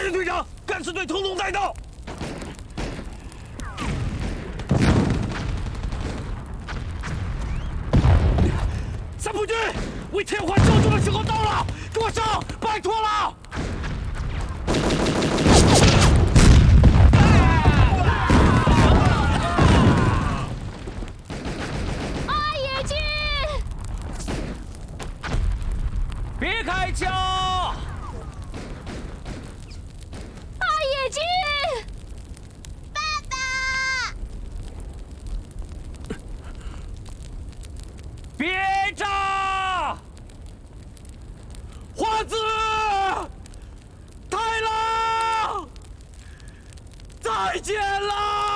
人队长，敢死队通通带到！三浦君，为天皇效忠的时候到了，给我上，拜托了！ 别开枪！ 二野君，爸爸！ 别炸！花子，太郎，再见了！